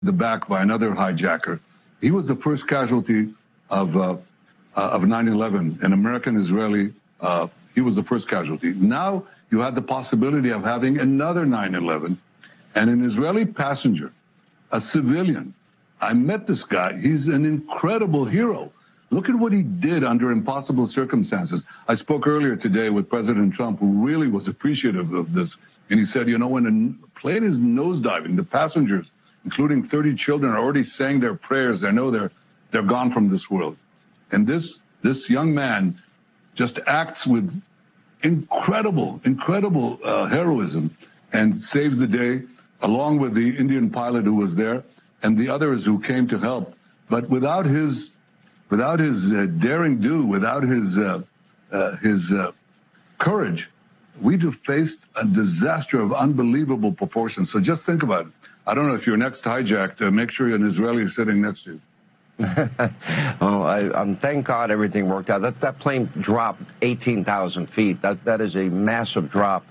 the back by another hijacker. He was the first casualty of 9/11, an American-Israeli. He was the first casualty. Now you had the possibility of having another 9/11, and an Israeli passenger, a civilian. I met this guy. He's an incredible hero. Look at what he did under impossible circumstances. I spoke earlier today with President Trump, who really was appreciative of this. And he said, you know, when a plane is nosediving, the passengers, including 30 children, are already saying their prayers. They know they're gone from this world. And this young man just acts with incredible heroism and saves the day, along with the Indian pilot who was there and the others who came to help. But without his daring do, without his courage, we'd have faced a disaster of unbelievable proportions. So just think about it. I don't know if you're next hijacked, make sure an Israeli is sitting next to you. Oh, thank God everything worked out. That plane dropped 18,000 feet. That is a massive drop.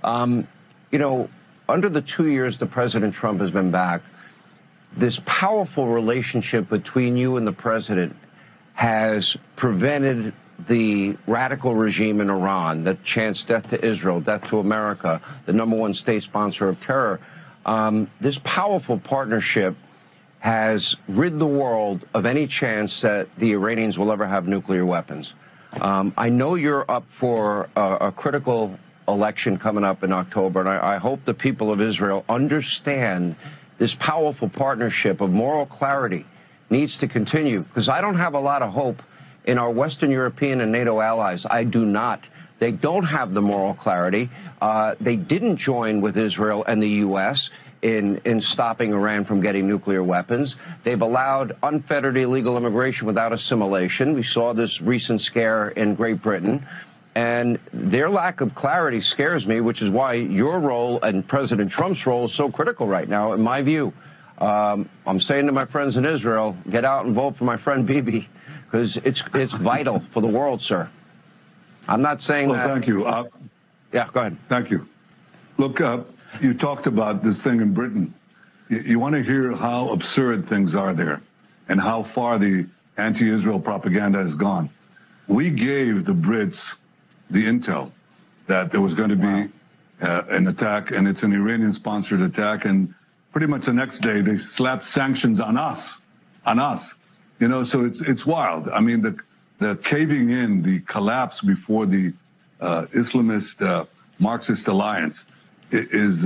You know, under the 2 years that President Trump has been back, this powerful relationship between you and the president has prevented the radical regime in Iran that chants death to Israel, death to America, the #1 state sponsor of terror. This powerful partnership has rid the world of any chance that the Iranians will ever have nuclear weapons. I know you're up for a critical election coming up in October, and I hope the people of Israel understand this powerful partnership of moral clarity needs to continue, because I don't have a lot of hope in our Western European and NATO allies. I do not. They don't have the moral clarity. They didn't join with Israel and the U.S. in stopping Iran from getting nuclear weapons. They've allowed unfettered illegal immigration without assimilation. We saw this recent scare in Great Britain. And their lack of clarity scares me, which is why your role and President Trump's role is so critical right now, in my view. I'm saying to my friends in Israel, get out and vote for my friend Bibi, because it's vital for the world, sir. I'm not saying that. Well, thank you. Yeah, go ahead. Thank you. Look, you talked about this thing in Britain. You want to hear how absurd things are there and how far the anti-Israel propaganda has gone. We gave the Brits the intel that there was going to be an attack, and it's an Iranian-sponsored attack, and pretty much the next day they slapped sanctions on us. You know, so it's wild. I mean, the caving in, the collapse before the Islamist Marxist alliance is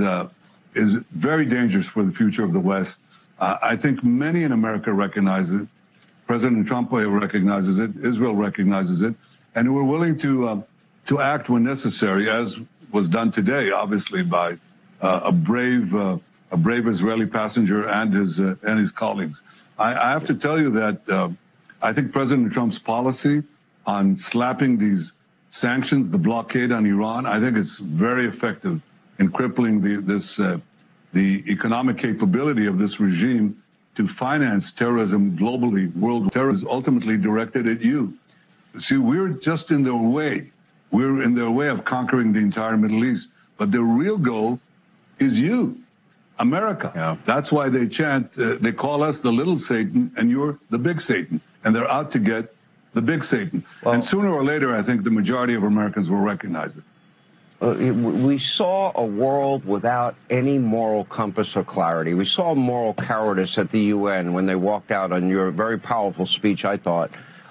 very dangerous for the future of the West. I think many in America recognize it. President Trump recognizes it. Israel recognizes it, and we're willing to act when necessary, as was done today, obviously by a brave Israeli passenger and his colleagues. I have to tell you that I think President Trump's policy on slapping these sanctions, the blockade on Iran, I think it's very effective in crippling the economic capability of this regime to finance terrorism globally. World terror is ultimately directed at you. See, we're just in their way. We're in their way of conquering the entire Middle East. But the real goal is you, America. Yeah. That's why they chant, they call us the little Satan, and you're the big Satan. And they're out to get the big Satan. Well, and sooner or later, I think the majority of Americans will recognize it. We saw a world without any moral compass or clarity. We saw moral cowardice at the UN when they walked out on your very powerful speech, I thought.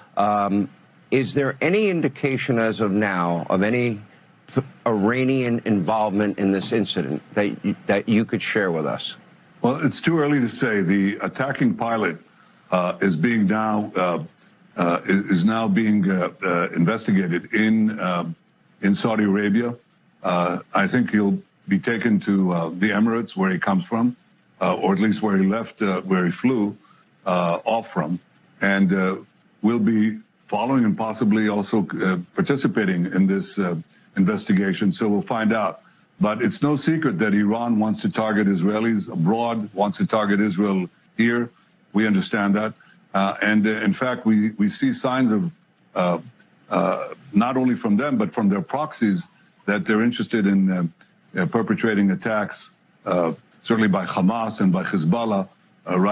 Is there any indication as of now of any Iranian involvement in this incident that you could share with us? Well, it's too early to say. The attacking pilot is now being investigated in Saudi Arabia. I think he'll be taken to the Emirates, where he comes from, or at least where he left, where he flew off from, and we'll be following and possibly also participating in this investigation. So we'll find out. But it's no secret that Iran wants to target Israelis abroad, wants to target Israel here. We understand that. And in fact, we see signs of not only from them, but from their proxies, that they're interested in perpetrating attacks, certainly by Hamas and by Hezbollah, uh,